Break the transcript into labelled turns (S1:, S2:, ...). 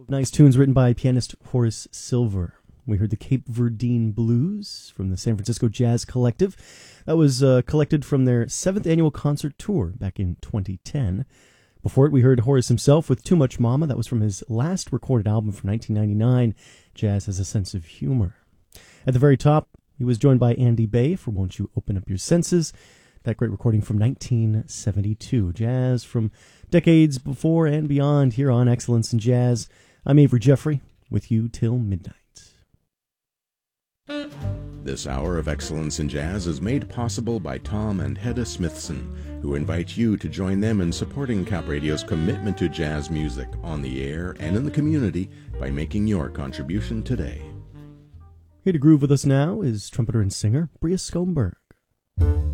S1: Nice tunes written by pianist Horace Silver. We heard the Cape Verdean Blues from the San Francisco Jazz Collective. That was collected from their 7th annual concert tour back in 2010. Before it, we heard Horace himself with Too Much Mama. That was from his last recorded album from 1999, Jazz Has a Sense of Humor. At the very top, he was joined by Andy Bay for Won't You Open Up Your Senses, that great recording from 1972. Jazz from decades before and beyond here on Excellence in Jazz. I'm Avery Jeffrey, with you till midnight.
S2: This hour of Excellence in Jazz is made possible by Tom and Hedda Smithson, who invite you to join them in supporting Cap Radio's commitment to jazz music on the air and in the community by making your contribution today.
S1: Here to groove with us now is trumpeter and singer Bria Skomberg.